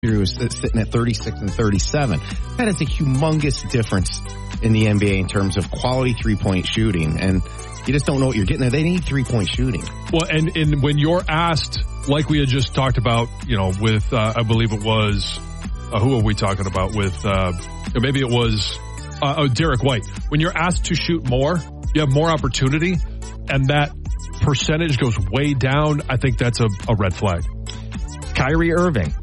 was sitting at 36 and 37. That is a humongous difference in the NBA in terms of quality three-point shooting, and you just don't know what you're getting there. They need three-point shooting. Well, and when you're asked, like we had just talked about, with, I believe it was, who are we talking about with, maybe it was Derek White. When you're asked to shoot more, you have more opportunity, and that percentage goes way down. I think that's a red flag. Kyrie Irving.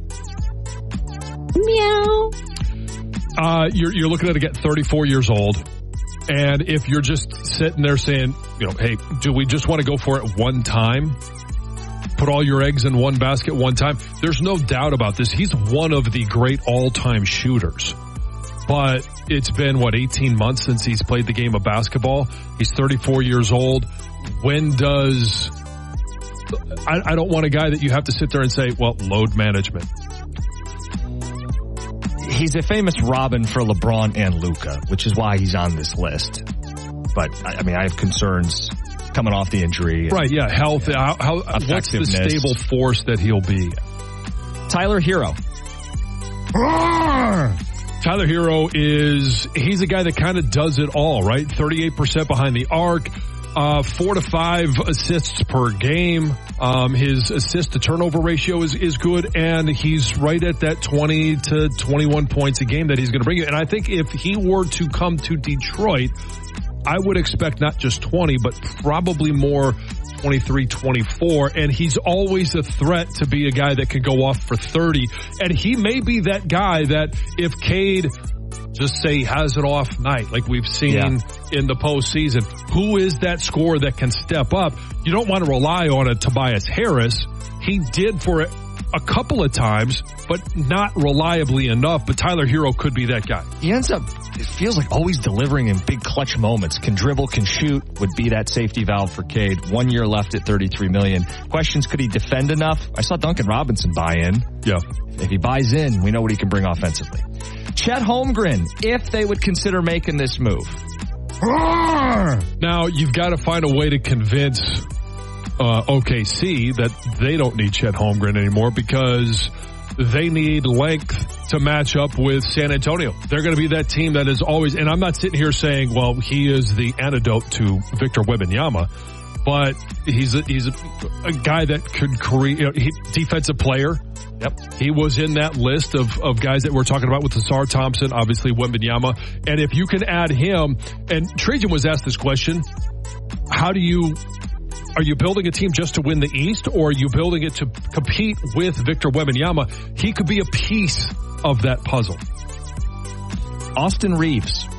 Meow. You're looking at it at 34 years old. And if you're just sitting there saying, hey, do we just want to go for it one time? Put all your eggs in one basket one time? There's no doubt about this. He's one of the great all-time shooters. But it's been, 18 months since he's played the game of basketball. He's 34 years old. When does... I don't want a guy that you have to sit there and say, load management. He's a famous Robin for LeBron and Luka, which is why he's on this list. But, I have concerns coming off the injury. Right, yeah, health. What's the stable force that he'll be? Tyler Hero. Tyler Hero he's a guy that kind of does it all, right? 38% behind the arc. 4 to 5 assists per game. His assist to turnover ratio is good, and he's right at that 20 to 21 points a game that he's going to bring you. And I think if he were to come to Detroit, I would expect not just 20, but probably more 23, 24. And he's always a threat to be a guy that could go off for 30. And he may be that guy that if Cade just say has an off night like we've seen in the postseason, who is that scorer that can step up? You don't want to rely on a Tobias Harris. He did for a couple of times, but not reliably enough. But Tyler Hero could be that guy. He ends up, it feels like always delivering in big clutch moments. Can dribble, can shoot, would be that safety valve for Cade. 1 year left at $33 million. Questions, could he defend enough? I saw Duncan Robinson buy in. Yeah. If he buys in, we know what he can bring offensively. Chet Holmgren, if they would consider making this move. Now, you've got to find a way to convince OKC that they don't need Chet Holmgren anymore because they need length to match up with San Antonio. They're going to be that team that is always, and I'm not sitting here saying, he is the antidote to Victor Wembanyama, but he's a guy that could create, defensive player. Yep. He was in that list of guys that we're talking about with Ausar Thompson, obviously Wembanyama. And if you can add him, and Trajan was asked this question, are you building a team just to win the East, or are you building it to compete with Victor Wembanyama? He could be a piece of that puzzle. Austin Reeves.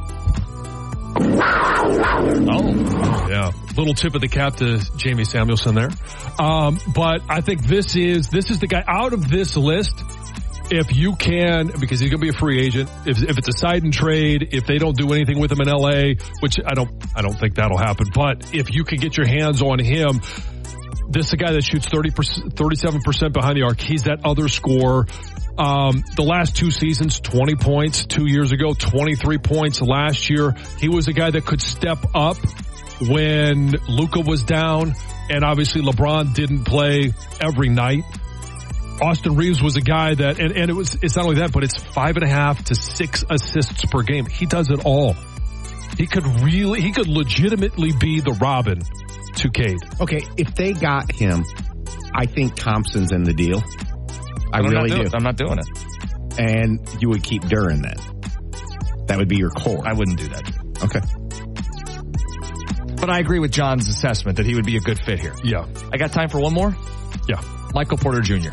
Oh, yeah. Little tip of the cap to Jamie Samuelson there. But I think this is the guy out of this list. If you can, because he's going to be a free agent. If it's a sign and trade, if they don't do anything with him in LA, which I don't think that'll happen. But if you could get your hands on him, this is a guy that shoots 37% behind the arc. He's that other scorer. The last 2 seasons, 20 points 2 years ago, 23 points last year. He was a guy that could step up when Luka was down, and obviously LeBron didn't play every night. Austin Reeves was a guy that, and it's not only that, but it's 5.5 to 6 assists per game. He does it all. He could legitimately be the Robin to Cade. Okay, if they got him, I think Thompson's in the deal. I really do. I'm not doing it. And you would keep Duren then. That would be your core. I wouldn't do that. Okay. But I agree with John's assessment that he would be a good fit here. Yeah. I got time for one more? Yeah. Michael Porter Jr.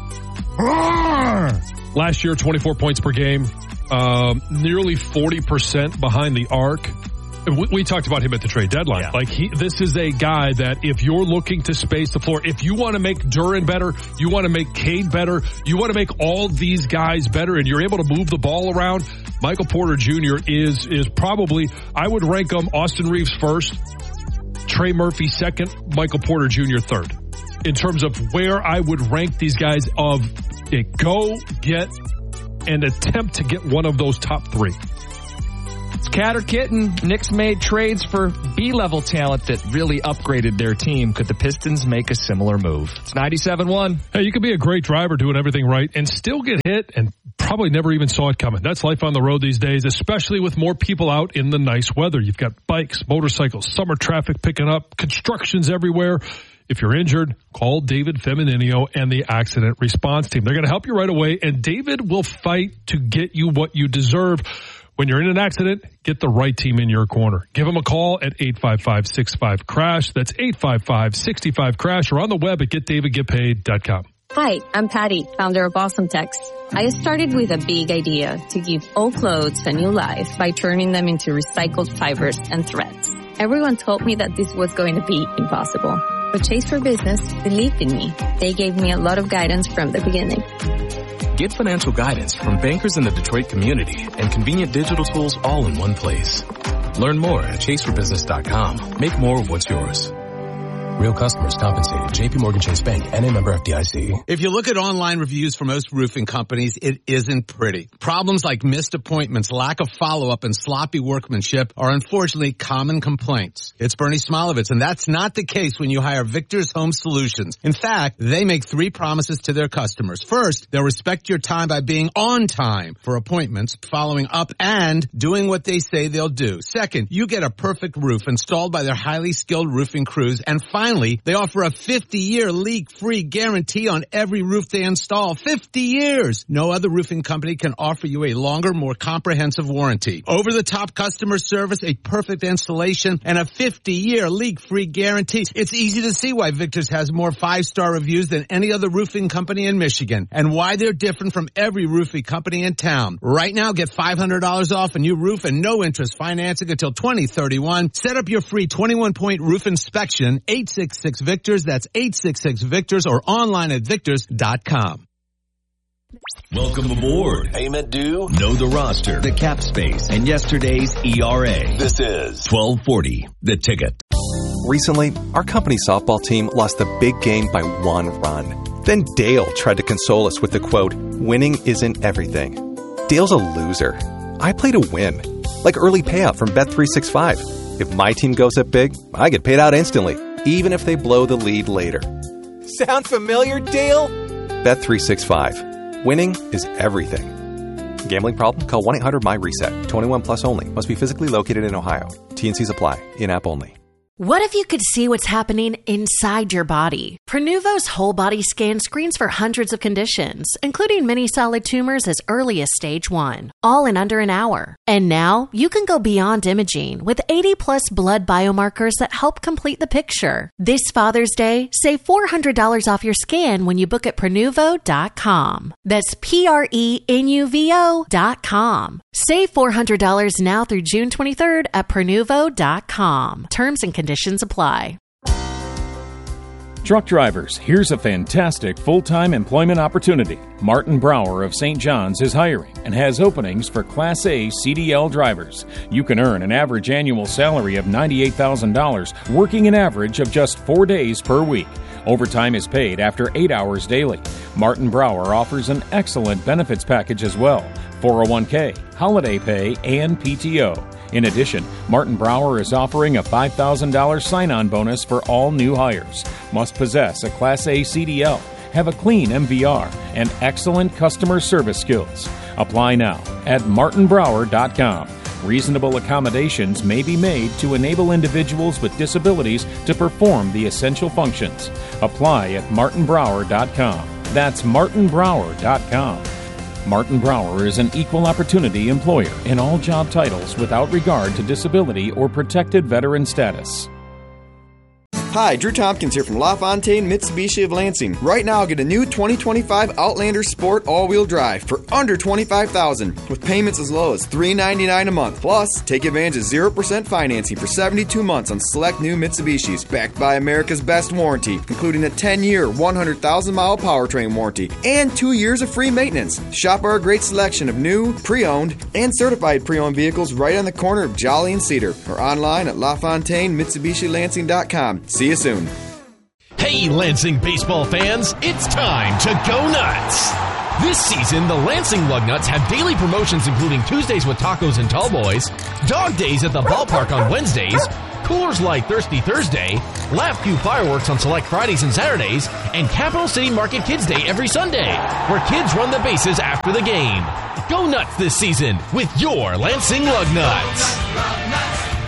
Last year, 24 points per game. Nearly 40% behind the arc. We talked about him at the trade deadline. Yeah. This is a guy that if you're looking to space the floor, if you want to make Duren better, you want to make Cade better, you want to make all these guys better, and you're able to move the ball around, Michael Porter Jr. is probably, I would rank him Austin Reeves first, Trey Murphy second, Michael Porter Jr. third. In terms of where I would rank these guys of go get and attempt to get one of those top 3. It's cat or kitten. Knicks made trades for B-level talent that really upgraded their team. Could the Pistons make a similar move? It's 97.1. Hey, you could be a great driver doing everything right and still get hit and probably never even saw it coming. That's life on the road these days, especially with more people out in the nice weather. You've got bikes, motorcycles, summer traffic picking up, constructions everywhere. If you're injured, call David Femininio and the accident response team. They're going to help you right away, and David will fight to get you what you deserve. When you're in an accident, get the right team in your corner. Give them a call at 855-65-CRASH. That's 855-65-CRASH, or on the web at getdavidgetpaid.com. Hi, I'm Patty, founder of Awesome Text. I started with a big idea to give old clothes a new life by turning them into recycled fibers and threads. Everyone told me that this was going to be impossible. But Chase for Business believed in me. They gave me a lot of guidance from the beginning. Get financial guidance from bankers in the Detroit community and convenient digital tools all in one place. Learn more at chaseforbusiness.com. Make more of what's yours. Real customers compensated. JP Morgan Chase Bank, N.A. member FDIC. If you look at online reviews for most roofing companies, it isn't pretty. Problems like missed appointments, lack of follow-up, and sloppy workmanship are unfortunately common complaints. It's Bernie Smilovitz, and that's not the case when you hire Victor's Home Solutions. In fact, they make 3 promises to their customers. First, they'll respect your time by being on time for appointments, following up, and doing what they say they'll do. Second, you get a perfect roof installed by their highly skilled roofing crews. And finally, they offer a 50-year leak-free guarantee on every roof they install. 50 years! No other roofing company can offer you a longer, more comprehensive warranty. Over-the-top customer service, a perfect installation, and a 50-year leak-free guarantee. It's easy to see why Victor's has more 5-star reviews than any other roofing company in Michigan, and why they're different from every roofing company in town. Right now, get $500 off a new roof and no interest financing until 2031. Set up your free 21-point roof inspection, 866-VICTORS. That's 866-VICTORS, or online at victors.com. Welcome aboard. Payment due. Know the roster, the cap space, and yesterday's ERA. This is 1240, The Ticket. Recently, our company softball team lost the big game by 1 run. Then Dale tried to console us with the quote, "Winning isn't everything." Dale's a loser. I play to win. Like early payout from Bet365. If my team goes up big, I get paid out instantly, even if they blow the lead later. Sound familiar, Dale? Bet365. Winning is everything. Gambling problem? Call 1-800-MY-RESET. 21 plus only. Must be physically located in Ohio. T&Cs apply. In-app only. What if you could see what's happening inside your body? Prenuvo's whole body scan screens for hundreds of conditions, including many solid tumors as early as stage 1, all in under an hour. And now you can go beyond imaging with 80+ blood biomarkers that help complete the picture. This Father's Day, save $400 off your scan when you book at Prenuvo.com. That's Prenuvo.com. Save $400 now through June 23rd at Prenuvo.com. Terms and conditions apply. Truck drivers, here's a fantastic full-time employment opportunity. Martin Brower of St. John's is hiring and has openings for Class A CDL drivers. You can earn an average annual salary of $98,000, working an average of just 4 days per week. Overtime is paid after 8 hours daily. Martin Brower offers an excellent benefits package as well: 401k, holiday pay, and PTO. In addition, Martin Brower is offering a $5,000 sign-on bonus for all new hires. Must possess a Class A CDL, have a clean MVR, and excellent customer service skills. Apply now at martinbrower.com. Reasonable accommodations may be made to enable individuals with disabilities to perform the essential functions. Apply at martinbrower.com. That's martinbrower.com. Martin Brower is an equal opportunity employer in all job titles without regard to disability or protected veteran status. Hi, Drew Tompkins here from LaFontaine Mitsubishi of Lansing. Right now, get a new 2025 Outlander Sport all-wheel drive for under $25,000 with payments as low as $399 a month. Plus, take advantage of 0% financing for 72 months on select new Mitsubishis, backed by America's best warranty, including a 10-year, 100,000-mile powertrain warranty and 2 years of free maintenance. Shop our great selection of new, pre-owned, and certified pre-owned vehicles right on the corner of Jolly and Cedar, or online at LaFontaineMitsubishiLansing.com. See you soon. Hey, Lansing baseball fans, it's time to go nuts. This season, the Lansing Lugnuts have daily promotions including Tuesdays with tacos and tall boys, dog days at the ballpark on Wednesdays, Coors Light Thirsty Thursday, Laugh Q fireworks on select Fridays and Saturdays, and Capital City Market Kids Day every Sunday, where kids run the bases after the game. Go nuts this season with your Lansing Lugnuts.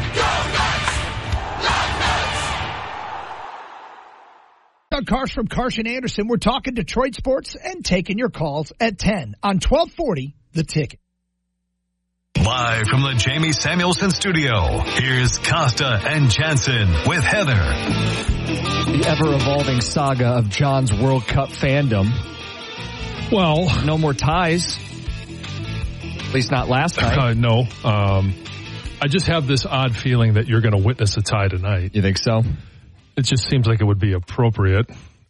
Doug Karsch from Karsch and Anderson. We're talking Detroit sports and taking your calls at 10 on 1240 The Ticket. Live from the Jamie Samuelson studio, here's Costa and Jansen with Heather. The ever-evolving saga of John's World Cup fandom. Well, no more ties. At least not last night. No. I just have this odd feeling that you're going to witness a tie tonight. You think so? It just seems like it would be appropriate.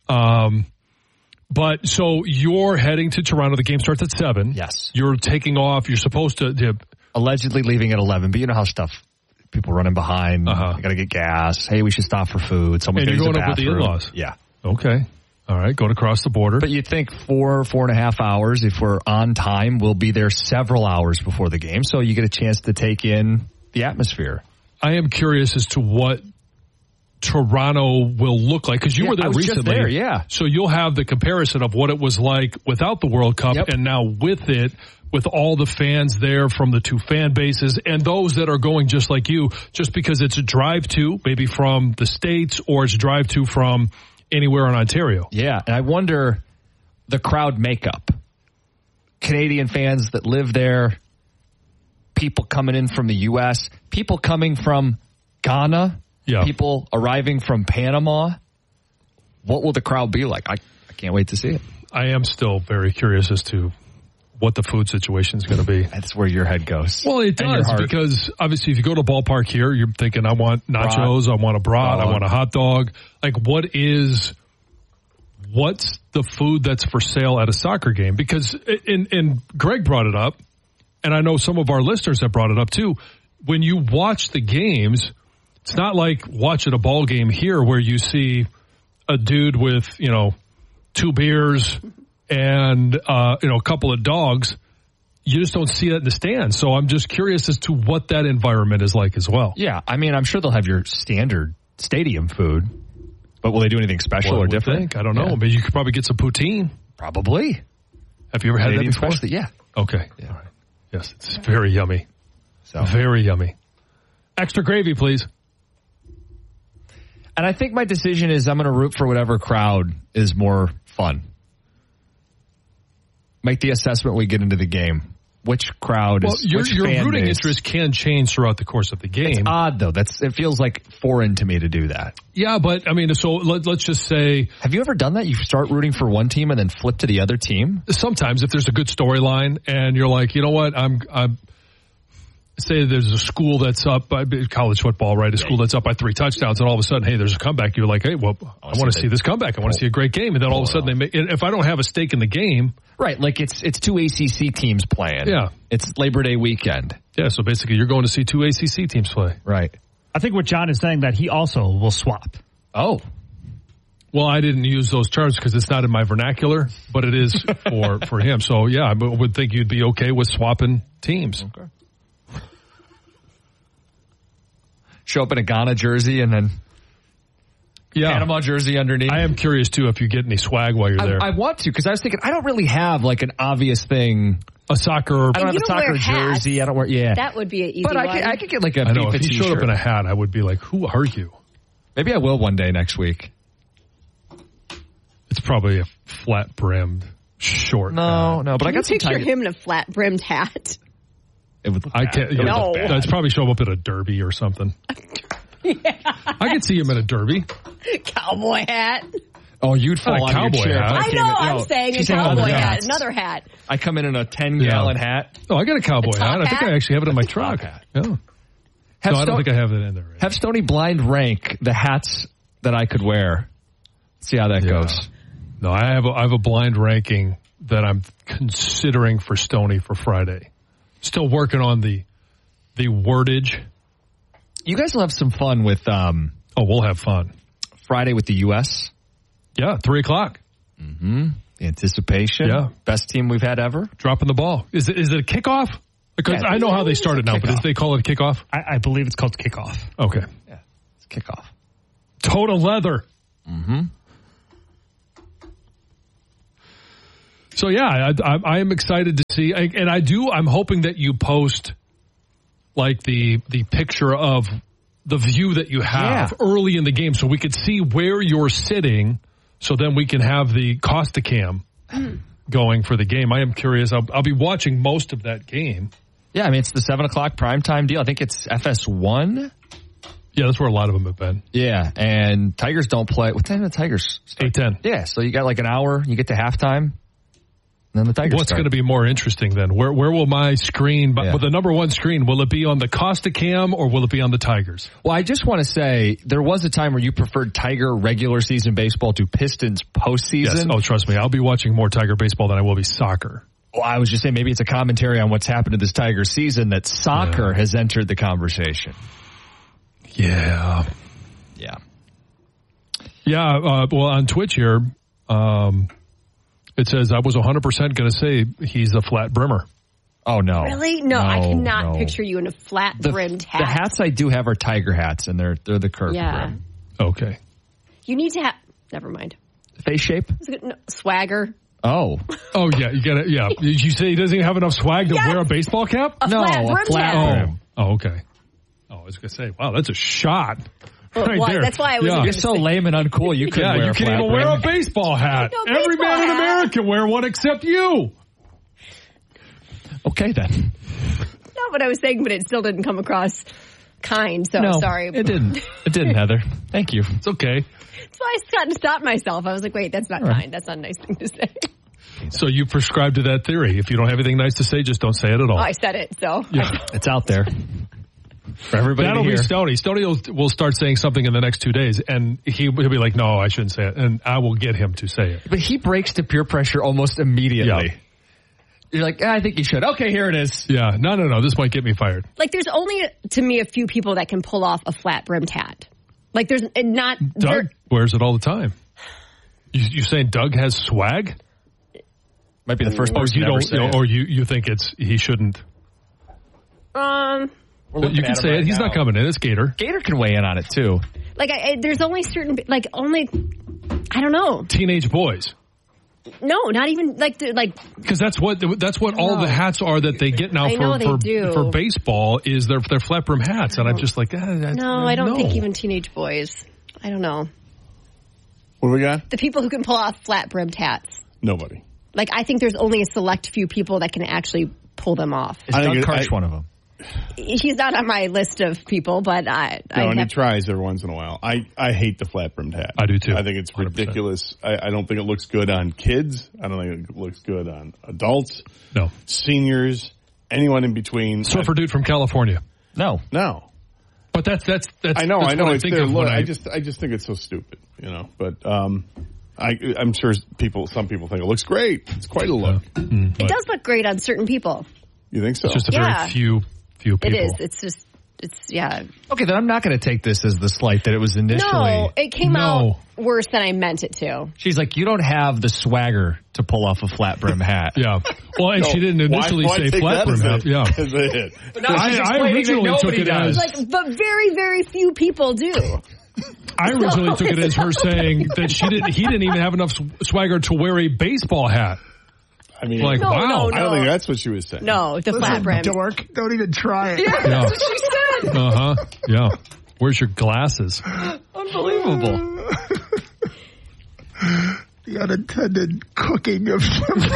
But so you're heading to Toronto. The game starts at 7. Yes. You're taking off. You're supposed to allegedly leaving at 11. But you know how people running behind. Got to get gas. Hey, we should stop for food. Someone's and you're going up with the in-laws. Yeah. Okay. All right. Going across the border. But you'd think 4.5 hours. If we're on time, we'll be there several hours before the game. So you get a chance to take in the atmosphere. I am curious as to what Toronto will look like, because you were there recently. So you'll have the comparison of what it was like without the World Cup and now with it, with all the fans there from the two fan bases and those that are going just like you, just because it's a drive to, maybe from the States, or it's a drive to from anywhere in Ontario. Yeah, and I wonder the crowd makeup. Canadian fans that live there, people coming in from the U.S., people coming from Ghana, people arriving from Panama. What will the crowd be like? I can't wait to see it. I am still very curious as to what the food situation is going to be. That's where your head goes. Well, it does, because obviously if you go to a ballpark here, you're thinking, I want nachos, I want a brat, I want a hot dog. Like, what's the food that's for sale at a soccer game? Because, and Greg brought it up, and I know some of our listeners have brought it up too, when you watch the games, it's not like watching a ball game here where you see a dude with, 2 beers and, a couple of dogs. You just don't see that in the stands. So I'm just curious as to what that environment is like as well. Yeah. I mean, I'm sure they'll have your standard stadium food, but will they do anything special or different? I don't know. But you could probably get some poutine. Probably. Have you ever had that before? Yeah. Okay. Yeah. All right. Yes. It's very yummy. Very yummy. Extra gravy, please. And I think my decision is I'm going to root for whatever crowd is more fun. Make the assessment when we get into the game. Which crowd is your rooting interest can change throughout the course of the game. It's odd, though. It feels like foreign to me to do that. Yeah, but, I mean, so let's just say... Have you ever done that? You start rooting for one team and then flip to the other team? Sometimes, if there's a good storyline and you're like, you know what, I'm say there's a school that's up by college football, right? A school that's up by 3 touchdowns, and all of a sudden, hey, there's a comeback. You're like, hey, well, I want to see this comeback. I want to see a great game. And then all of a sudden, if I don't have a stake in the game. Right, like it's 2 ACC teams playing. Yeah. It's Labor Day weekend. Yeah, so basically you're going to see 2 ACC teams play. Right. I think what John is saying that he also will swap. Oh. Well, I didn't use those terms because it's not in my vernacular, but it is for him. So, yeah, I would think you'd be okay with swapping teams. Okay. Show up in a Ghana jersey and then Panama jersey underneath. I am curious, too, if you get any swag while you're there. I want to, because I was thinking, I don't really have like an obvious thing. A soccer. I don't have a soccer jersey. I don't wear, That would be an easy one. But I could get like a FIFA if you showed up in a hat, I would be like, who are you? Maybe I will one day next week. It's probably a flat-brimmed short hat. No, but I got some picture him in a flat-brimmed hat. I can't. No, it's probably show up at a derby or something. Yeah. I could see him in a derby. Cowboy hat. Oh, you'd fall on your chair. I know. I'm saying a cowboy hat. Another hat. I come in a 10-gallon hat. Oh, I got a cowboy hat. I think I actually have it in my truck. Yeah. No, I don't think I have it in there. Right? Have Stoney blind rank the hats that I could wear. See how that goes. No, I have a blind ranking that I'm considering for Stoney for Friday. Still working on the wordage. You guys will have some fun with... we'll have fun. Friday with the U.S.? Yeah, 3:00. Mm-hmm. Anticipation. Yeah. Best team we've had ever. Dropping the ball. Is it a kickoff? Because I know how they started now, but did they call it a kickoff? I believe it's called kickoff. Okay. Yeah, it's kickoff. Total leather. Mm-hmm. So, yeah, I am excited to see. And I'm hoping that you post, like, the picture of the view that you have early in the game so we could see where you're sitting so then we can have the Costa Cam going for the game. I am curious. I'll be watching most of that game. Yeah, I mean, it's the 7 o'clock primetime deal. I think it's FS1. Yeah, that's where a lot of them have been. Yeah, and Tigers don't play. What time do the Tigers start? 8:10. Yeah, so you got like an hour. You get to halftime. And then the Tigers What's going to be more interesting then? Where will my screen, with the number one screen, will it be on the Costa Cam or will it be on the Tigers? Well, I just want to say there was a time where you preferred Tiger regular season baseball to Pistons postseason. Yes. Oh, trust me. I'll be watching more Tiger baseball than I will be soccer. Well, I was just saying maybe it's a commentary on what's happened to this Tiger season that soccer has entered the conversation. Yeah. Yeah. Yeah. Well, on Twitch here, it says I was 100% going to say he's a flat brimmer. Oh, no. Really? No, I cannot picture you in a flat-brimmed hat. The hats I do have are Tiger hats, and they're the curved brim. Okay. You need to have... Never mind. Face shape? No, swagger. Oh. Oh, yeah. You get it. Yeah. Did you say he doesn't even have enough swag to wear a baseball cap? A flat brim. Oh, okay. Oh, I was going to say, wow, that's a shot. Right there. That's why I was. You're so lame and uncool. You couldn't wear you can't even wear a baseball hat. Every man in America can wear one except you. Okay, then. Not what I was saying, but it still didn't come across kind. So sorry. It didn't. It didn't, Heather. Thank you. It's okay. That's why I got to stop myself. I was like, wait, that's not kind. That's not a nice thing to say. So you prescribe to that theory. If you don't have anything nice to say, just don't say it at all. Oh, I said it, so. Yeah. It's out there. For everybody That'll to hear. be Stoney. Stoney will start saying something in the next 2 days, and he'll be like, no, I shouldn't say it. And I will get him to say it. But he breaks to peer pressure almost immediately. Yeah. You're like, I think you should. Okay, here it is. Yeah. No. This might get me fired. Like, there's only, to me, a few people that can pull off a flat-brimmed hat. Like, there's not... Doug wears it all the time. You saying Doug has swag? Might be the first person to ever say it. Or you think he shouldn't? You can say it. He's not coming in. It's Gator. Gator can weigh in on it, too. Like, there's only certain... Like, only... I don't know. Teenage boys. No, not even because that's what all the hats are that they get now for baseball is their flat brim hats, and I'm just like, I don't think even teenage boys. I don't know. What do we got? The people who can pull off flat brimmed hats. Nobody. Like, I think there's only a select few people that can actually pull them off. Is Doug Karsh one of them? He's not on my list of people, but he tries every once in a while. I hate the flat brimmed hat. I do too. I think it's ridiculous. I don't think it looks good on kids. I don't think it looks good on adults. No. Seniors, anyone in between. Surfer dude from California. No. But that's I know. It's their look. I just think it's so stupid, But I'm sure some people think it looks great. It's quite a look. It does look great on certain people. You think so? It's just a very few people. It is. It's Okay, then I'm not going to take this as the slight that it was initially. No, it came out worse than I meant it to. She's like, you don't have the swagger to pull off a flat brim hat. Yeah. Well, and she didn't initially say flat brim hat. Yeah. But now I originally took it as but very, very few people do. I originally took it as her saying that he didn't even have enough swagger to wear a baseball hat. I mean, wow. No. I don't think that's what she was saying. No, the flat brim. Dork, don't even try it. Yeah, that's what she said. Uh-huh. Yeah. Where's your glasses? Unbelievable. The unintended cooking of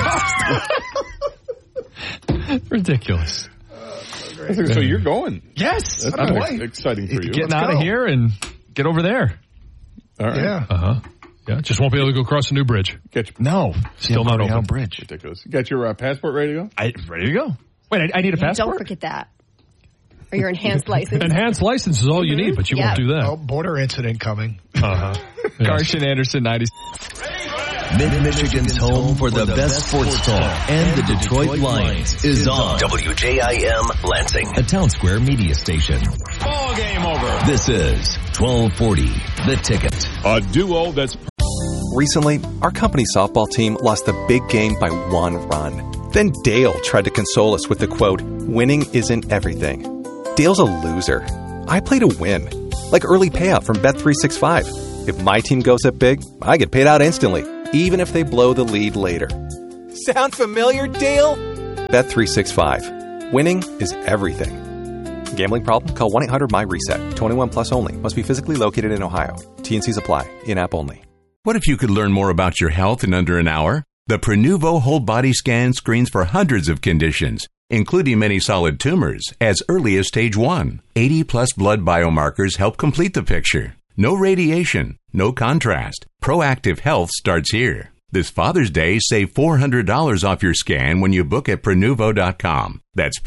Ridiculous. So you're going? Yes. That's exciting for you. Getting out of here and get over there. All right. Yeah. Uh-huh. Yeah, just won't be able to go across the new bridge. Still not open. Bridge. Ridiculous. You got your passport ready to go? Ready to go. Wait, I need a passport? Don't forget that. Or your enhanced license. Enhanced license is all you need, but you won't do that. Oh, border incident coming. Uh-huh. Karsh and Anderson, 90. Mid-Michigan's home for the best sports talk and the Detroit Lions is on WJIM Lansing, a Town Square media station. Ball game over. This is 1240, The Ticket. A duo that's Recently, our company softball team lost the big game by 1 run. Then Dale tried to console us with the quote, "Winning isn't everything." Dale's a loser. I play to win. Like early payout from Bet365. If my team goes up big, I get paid out instantly, even if they blow the lead later. Sound familiar, Dale? Bet365. Winning is everything. Gambling problem? Call 1-800-MY-RESET. 21 plus only. Must be physically located in Ohio. T&Cs apply. In-app only. What if you could learn more about your health in under an hour? The Prenuvo whole body scan screens for hundreds of conditions, including many solid tumors, as early as stage 1. 80-plus blood biomarkers help complete the picture. No radiation, no contrast. Proactive health starts here. This Father's Day, save $400 off your scan when you book at Prenuvo.com. That's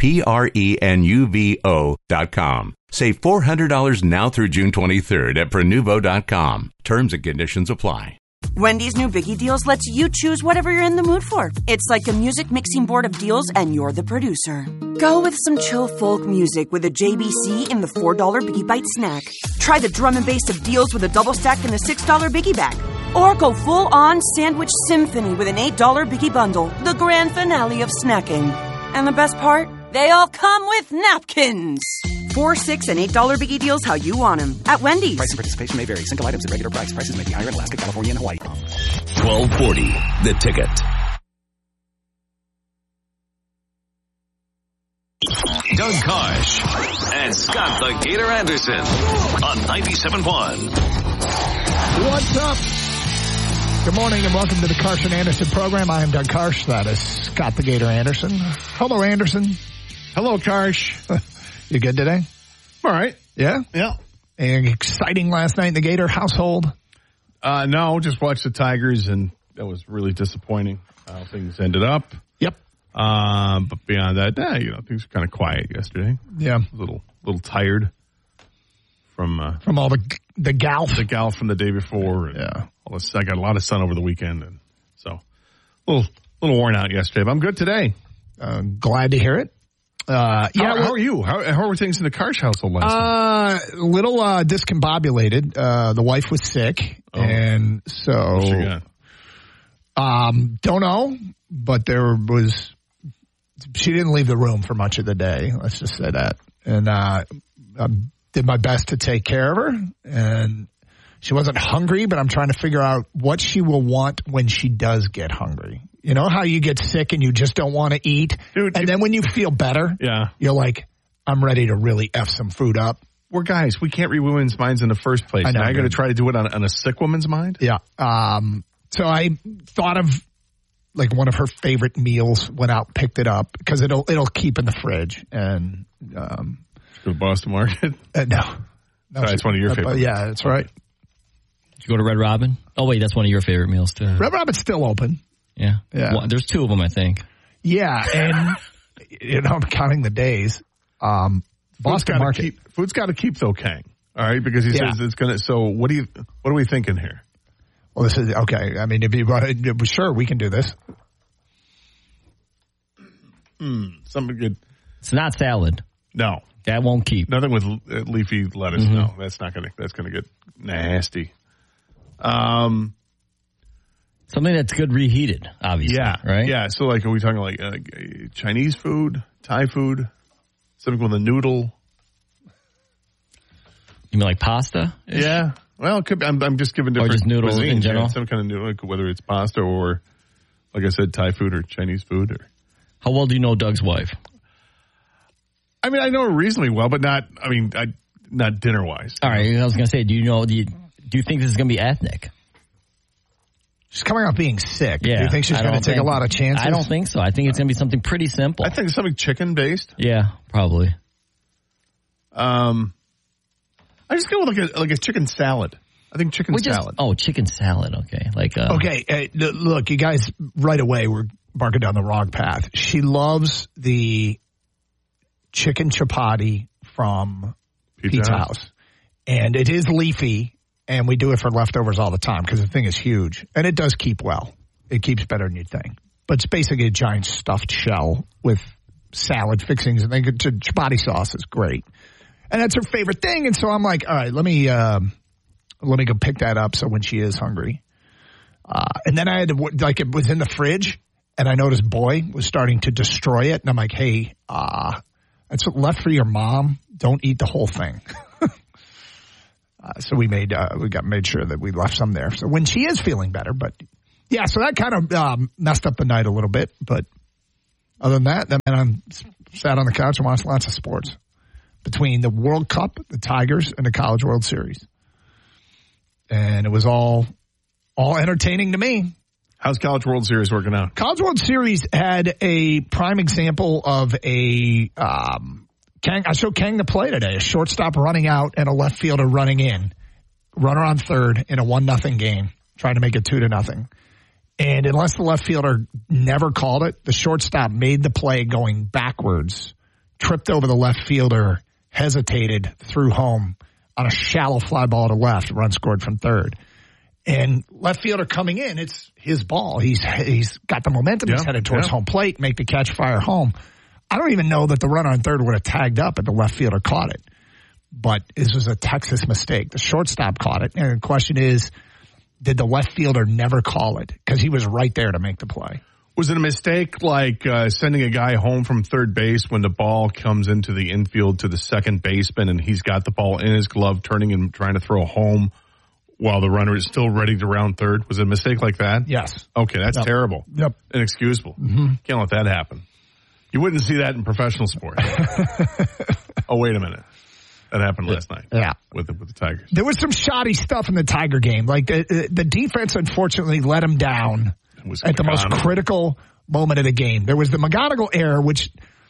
Prenuvo.com. Save $400 now through June 23rd at Prenuvo.com. Terms and conditions apply. Wendy's new Biggie Deals lets you choose whatever you're in the mood for. It's like a music mixing board of deals, and you're the producer. Go with some chill folk music with a JBC in the $4 Biggie Bite snack. Try the drum and bass of deals with a double stack in the $6 Biggie Bag. Or go full-on sandwich symphony with an $8 Biggie Bundle, the grand finale of snacking. And the best part? They all come with napkins. $4, $6, and $8 Biggie Deals how you want them. At Wendy's. Price and participation may vary. Single items at regular price. Prices may be higher in Alaska, California, and Hawaii. 1240, The Ticket. Doug Karsh and Scott the Gator Anderson on 97.1. What's up? Good morning and welcome to the Karsh and Anderson program. I am Doug Karsh. That is Scott the Gator Anderson. Hello, Anderson. Hello, Karsh. You good today? All right. Yeah? Yeah. And exciting last night in the Gator household? No, just watched the Tigers, and that was really disappointing how things ended up. Yep. But beyond that, things were kind of quiet yesterday. Yeah. A little tired from all the golf. The golf from the day before. And yeah. I got a lot of sun over the weekend, and so a little worn out yesterday, but I'm good today. Glad to hear it. How are you? How were things in the Karsh household last night? A little discombobulated. The wife was sick, and so what she got? Don't know, but she didn't leave the room for much of the day. Let's just say that, and I did my best to take care of her, and she wasn't hungry, but I'm trying to figure out what she will want when she does get hungry. You know how you get sick and you just don't want to eat? Dude, and then when you feel better, you're like, I'm ready to really F some food up. We're guys. We can't read women's minds in the first place. Now you're going to try to do it on a sick woman's mind? Yeah. So I thought of like one of her favorite meals, went out, picked it up because it'll keep in the fridge. And go to Boston Market? No. Sorry, it's one of your favorites. Yeah, that's right. Did you go to Red Robin? Oh, wait, that's one of your favorite meals, too. Red Robin's still open. Yeah. Well, there's 2 of them, I think. Yeah, and I'm counting the days. Boston Market. Food's got to keep though, Kang. All right, because he says it's going to. So what are we thinking here? Well, this is okay. I mean, if you brought it, sure, we can do this. Something good. It's not salad. No, that won't keep. Nothing with leafy lettuce. Mm-hmm. No, that's not going to. That's going to get nasty. Something that's good reheated, obviously. Yeah, right. Yeah. So, like, are we talking like Chinese food, Thai food, something with a noodle? You mean like pasta? Yeah. Well, it could be, I'm just giving different or just noodles cuisines, in general. Some kind of noodle, whether it's pasta or, like I said, Thai food or Chinese food. Or how well do you know Doug's wife? I mean, I know her reasonably well, but not dinner wise. All right. I was going to say, do you think this is going to be ethnic? She's coming out being sick. Yeah. Do you think she's going to take a lot of chances? I don't think so. I think it's going to be something pretty simple. I think it's something chicken based. Yeah, probably. I just go with like a chicken salad. I think chicken salad. Chicken salad. Okay. Okay. Look, you guys, right away, we're barking down the wrong path. She loves the chicken chapati from Pizza House. And it is leafy. And we do it for leftovers all the time because the thing is huge. And it does keep well. It keeps better than you'd think. But it's basically a giant stuffed shell with salad fixings. And then chapati sauce is great. And that's her favorite thing. And so I'm like, all right, let me go pick that up so when she is hungry. And then I had to, it was in the fridge, and I noticed Boy was starting to destroy it. And I'm like, hey, that's left for your mom. Don't eat the whole thing. So we made sure that we left some there. So when she is feeling better, but yeah, so that kind of messed up the night a little bit. But other than that, then I sat on the couch and watched lots of sports between the World Cup, the Tigers, and the College World Series. And it was all entertaining to me. How's College World Series working out? College World Series had a prime example of I showed Kang the play today. A shortstop running out and a left fielder running in. Runner on third in a 1-0 game, trying to make it 2-0. And unless the left fielder never called it, the shortstop made the play going backwards, tripped over the left fielder, hesitated, threw home on a shallow fly ball to left, run scored from third. And left fielder coming in, it's his ball. He's got the momentum. He's headed towards home plate, make the catch, fire home. I don't even know that the runner on third would have tagged up if the left fielder caught it. But this was a Texas mistake. The shortstop caught it. And the question is, did the left fielder never call it? Because he was right there to make the play. Was it a mistake like sending a guy home from third base when the ball comes into the infield to the second baseman and he's got the ball in his glove, turning and trying to throw home while the runner is still ready to round third? Was it a mistake like that? Yes. Okay, that's terrible. Yep. Inexcusable. Mm-hmm. Can't let that happen. You wouldn't see that in professional sports. Oh, wait a minute. That happened last night. Yeah. With the Tigers. There was some shoddy stuff in the Tiger game. Like the defense, unfortunately, let him down at the most critical moment of the game. There was the McGonigal error, which,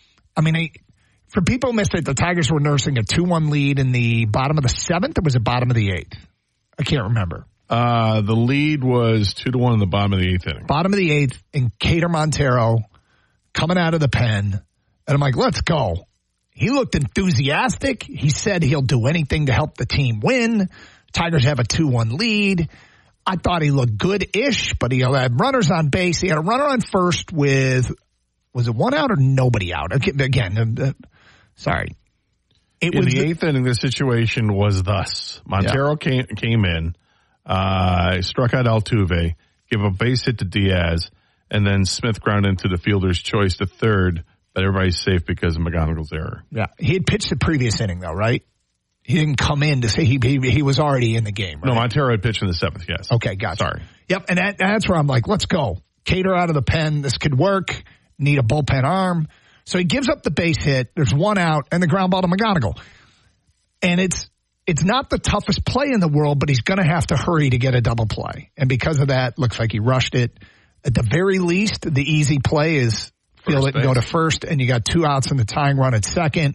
for people who missed it, the Tigers were nursing a 2-1 lead in the bottom of the 7th, or was it bottom of the 8th? I can't remember. The lead was 2-1 in the bottom of the 8th inning. Bottom of the 8th, and Cater Montero coming out of the pen. And I'm like, let's go. He looked enthusiastic. He said he'll do anything to help the team win. Tigers have a 2-1 lead. I thought he looked good-ish, but he had runners on base. He had a runner on first with, was it one out or nobody out? Again, sorry. In the 8th inning, the situation was thus. Montero came in, struck out Altuve, gave a base hit to Diaz, and then Smith ground into the fielder's choice to third, but everybody's safe because of McGonigal's error. Yeah. He had pitched the previous inning, though, right? He didn't come in to say he was already in the game, right? No, Montero had pitched in the 7th, yes. Okay, gotcha. Sorry. Yep, and that's where I'm like, let's go. Cater out of the pen. This could work. Need a bullpen arm. So he gives up the base hit. There's one out, and the ground ball to McGonigal. And it's not the toughest play in the world, but he's going to have to hurry to get a double play. And because of that, looks like he rushed it. At the very least, the easy play is field it and go to first, and you got 2 outs in the tying run at second.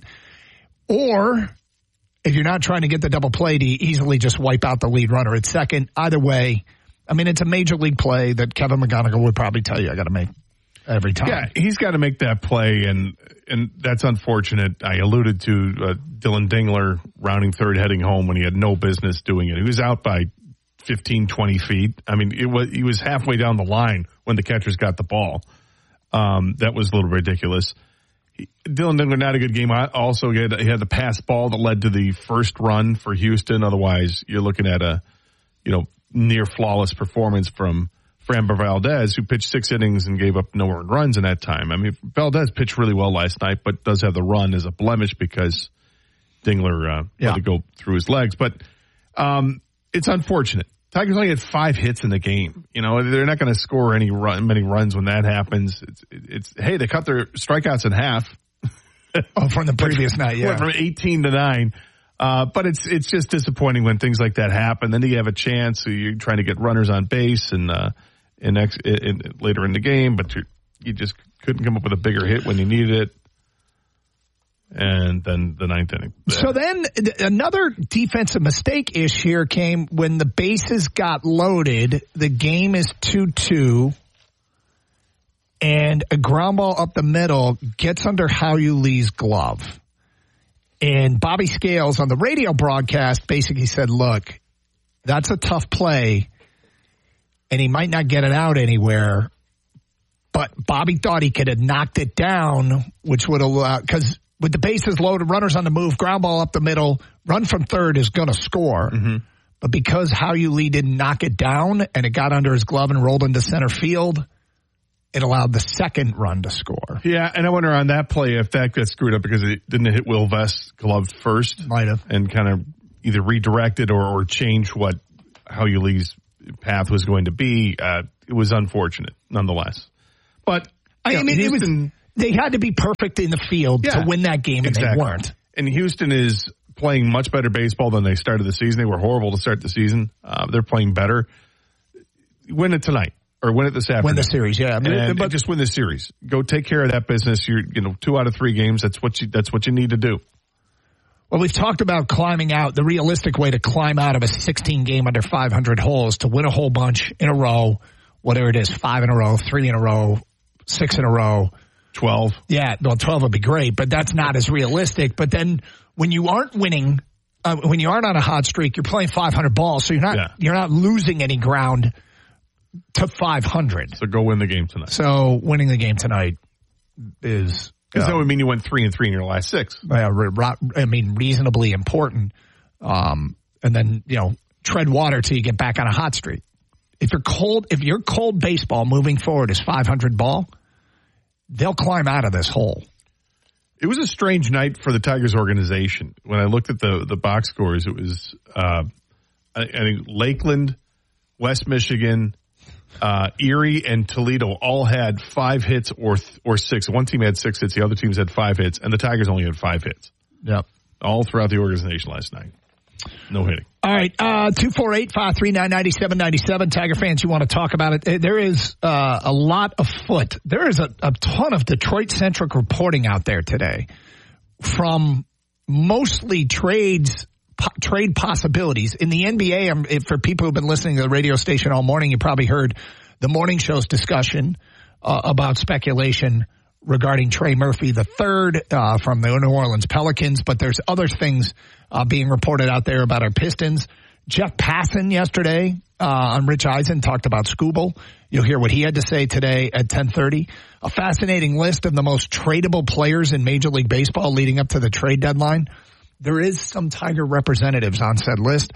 Or if you're not trying to get the double play, to easily just wipe out the lead runner at second. Either way, it's a major league play that Kevin McGonigal would probably tell you I got to make every time. Yeah, he's got to make that play, and that's unfortunate. I alluded to Dylan Dingler rounding third, heading home when he had no business doing it. He was out by 15, 20 feet. He was halfway down the line when the catchers got the ball. That was a little ridiculous. Dylan Dingler, not a good game. Also, he had the pass ball that led to the first run for Houston. Otherwise, you're looking at a, near flawless performance from Framber Valdez, who pitched 6 innings and gave up no earned runs in that time. Valdez pitched really well last night, but does have the run as a blemish because Dingler had to go through his legs. But it's unfortunate. Tigers only had 5 hits in the game. They're not going to score many runs when that happens. It's hey, they cut their strikeouts in half. From the previous night, yeah. Went from 18 to 9. But it's just disappointing when things like that happen. Then you have a chance. So you're trying to get runners on base and later in the game, but you just couldn't come up with a bigger hit when you needed it. And then the 9th inning. So then another defensive mistake-ish here came when the bases got loaded. The game is 2-2. And a ground ball up the middle gets under Howie Lee's glove. And Bobby Scales on the radio broadcast basically said, look, that's a tough play, and he might not get it out anywhere. But Bobby thought he could have knocked it down, which would allow, because with the bases loaded, runners on the move, ground ball up the middle, run from third is going to score. Mm-hmm. But because Hao-Yu Lee didn't knock it down and it got under his glove and rolled into center field, it allowed the second run to score. Yeah, and I wonder on that play if that got screwed up because it didn't hit Will Vest's glove first. Might have. And kind of either redirected or changed what Hao-Yu Lee's path was going to be. It was unfortunate, nonetheless. But I mean, they had to be perfect in the field to win that game, and they weren't. And Houston is playing much better baseball than they started the season. They were horrible to start the season. They're playing better. Win it tonight. Or win it this afternoon. Win the series, yeah. But just win the series. Go take care of that business. You're 2 out of 3 games. That's what you need to do. Well, we've talked about climbing out. The realistic way to climb out of a 16 game under 500 hole is to win a whole bunch in a row, whatever it is, 5 in a row, 3 in a row, 6 in a row. 12. Yeah, well, 12 would be great, but that's not as realistic. But then when you aren't winning, when you aren't on a hot streak, you're playing 500 balls, so you're not losing any ground to 500. So go win the game tonight. So winning the game tonight is... Because that would mean you went 3-3 in your last 6. I mean, reasonably important. And then, tread water till you get back on a hot streak. If your cold baseball moving forward is 500 ball, they'll climb out of this hole. It was a strange night for the Tigers organization. When I looked at the box scores, it was, I think Lakeland, West Michigan, Erie and Toledo all had 5 hits or 6. One team had 6 hits, the other teams had 5 hits, and the Tigers only had 5 hits. Yep. All throughout the organization last night. No hitting. All right, 248-539-9797. Tiger fans, you want to talk about it? There is a lot afoot. There is a ton of Detroit-centric reporting out there today from mostly trade possibilities. In the NBA, for people who've been listening to the radio station all morning, you probably heard the morning show's discussion about speculation regarding Trey Murphy III from the New Orleans Pelicans, but there's other things being reported out there about our Pistons. Jeff Passan yesterday on Rich Eisen talked about Scooble. You'll hear what he had to say today at 10:30. A fascinating list of the most tradable players in Major League Baseball leading up to the trade deadline. There is some Tiger representatives on said list.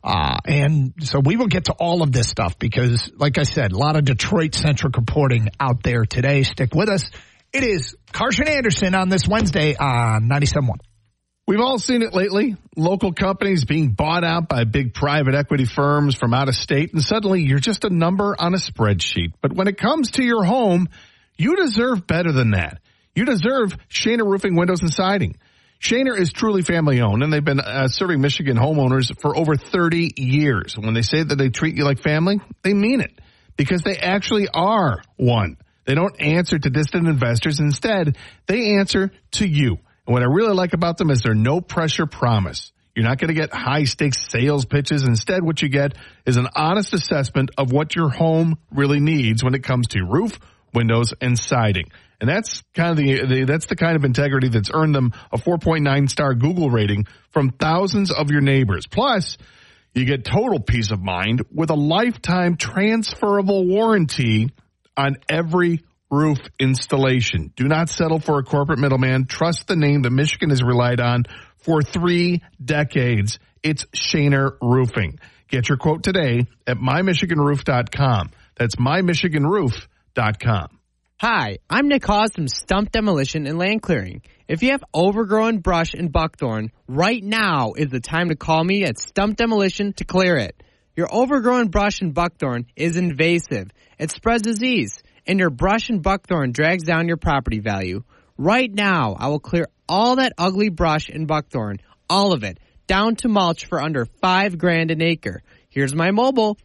And so we will get to all of this stuff because, like I said, a lot of Detroit-centric reporting out there today. Stick with us. It is Carson Anderson on this Wednesday on 97.1. We've all seen it lately. Local companies being bought out by big private equity firms from out of state, and suddenly you're just a number on a spreadsheet. But when it comes to your home, you deserve better than that. You deserve Shaner Roofing Windows and Siding. Shaner is truly family-owned, and they've been serving Michigan homeowners for over 30 years. When they say that they treat you like family, they mean it, because they actually are one. They don't answer to distant investors. Instead, they answer to you. And what I really like about them is their no-pressure promise. You're not going to get high-stakes sales pitches. Instead, what you get is an honest assessment of what your home really needs when it comes to roof, windows, and siding. And that's kind of that's the kind of integrity that's earned them a 4.9-star Google rating from thousands of your neighbors. Plus, you get total peace of mind with a lifetime transferable warranty on every roof installation. Do not settle for a corporate middleman. Trust the name that Michigan has relied on for 3 decades. It's Shaner Roofing. Get your quote today at mymichiganroof.com. That's mymichiganroof.com. Hi, I'm Nick Hawes from Stump Demolition and Land Clearing. If you have overgrown brush in buckthorn, right now is the time to call me at Stump Demolition to clear it. Your overgrown brush in buckthorn is invasive. It spreads disease, and your brush and buckthorn drags down your property value. Right now, I will clear all that ugly brush in buckthorn, all of it, down to mulch for under $5,000 an acre. Here's my mobile,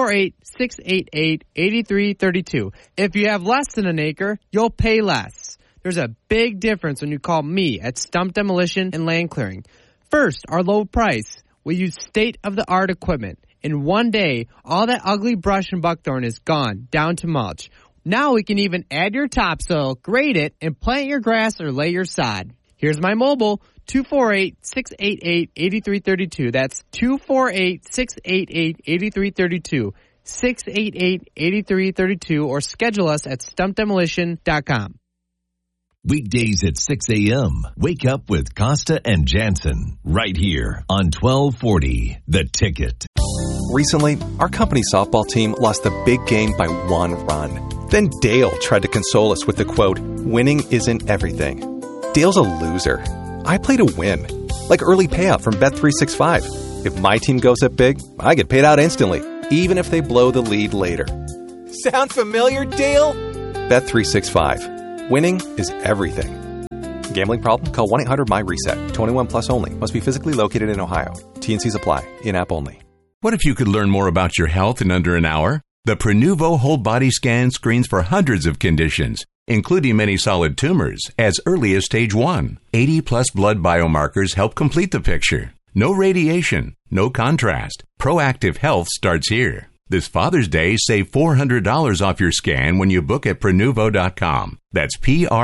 248-688-8332. If you have less than an acre, you'll pay less. There's a big difference when you call me at Stump Demolition and Land Clearing. First, our low price. We use state-of-the-art equipment. In one day, all that ugly brush and buckthorn is gone, down to mulch. Now we can even add your topsoil, grade it, and plant your grass or lay your sod. Here's my mobile, 248-688-8332. That's 248-688-8332. 688-8332, or schedule us at stumpdemolition.com. Weekdays at 6 a.m. Wake up with Costa and Jansen right here on 1240 The Ticket. Recently, our company softball team lost the big game by 1 run. Then Dale tried to console us with the quote, winning isn't everything. Dale's a loser. I play to win. Like early payout from Bet365. If my team goes up big, I get paid out instantly, even if they blow the lead later. Sound familiar, Dale? Bet365. Winning is everything. Gambling problem? Call 1-800-MY-RESET. 21 plus only. Must be physically located in Ohio. T&Cs apply. In-app only. What if you could learn more about your health in under an hour? The Prenuvo whole body scan screens for hundreds of conditions, including many solid tumors, as early as stage 1. 80-plus blood biomarkers help complete the picture. No radiation, no contrast. Proactive health starts here. This Father's Day, save $400 off your scan when you book at Prenuvo.com. That's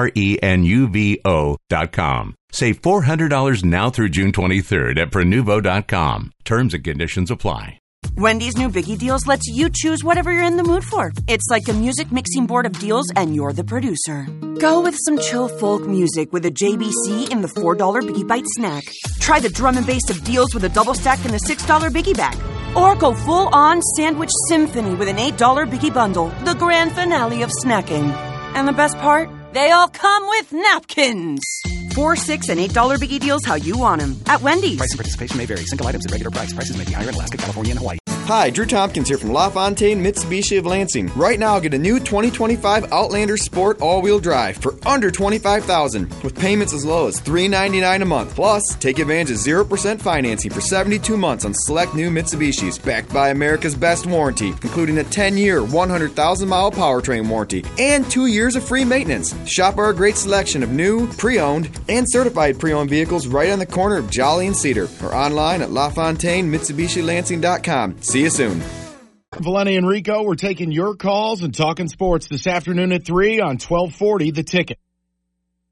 Prenuvo.com. Save $400 now through June 23rd at Prenuvo.com. Terms and conditions apply. Wendy's new Biggie Deals lets you choose whatever you're in the mood for. It's like a music mixing board of deals, and you're the producer. Go with some chill folk music with a JBC in the $4 Biggie Bite snack. Try the drum and bass of deals with a double stack in the $6 Biggie Bag. Or go full-on sandwich symphony with an $8 Biggie Bundle, the grand finale of snacking. And the best part? They all come with napkins. $4, $6, and $8 Biggie Deals how you want them at Wendy's. Price and participation may vary. Single items at regular price. Prices may be higher in Alaska, California, and Hawaii. Hi, Drew Tompkins here from LaFontaine Mitsubishi of Lansing. Right now, get a new 2025 Outlander Sport all-wheel drive for under $25,000 with payments as low as $399 a month. Plus, take advantage of 0% financing for 72 months on select new Mitsubishis, backed by America's best warranty, including a 10-year, 100,000-mile powertrain warranty and 2 years of free maintenance. Shop our great selection of new, pre-owned, and certified pre-owned vehicles right on the corner of Jolly and Cedar, or online at LaFontaineMitsubishiLansing.com. See you soon. Valenti and Rico, we're taking your calls and talking sports this afternoon at 3 on 1240 The Ticket.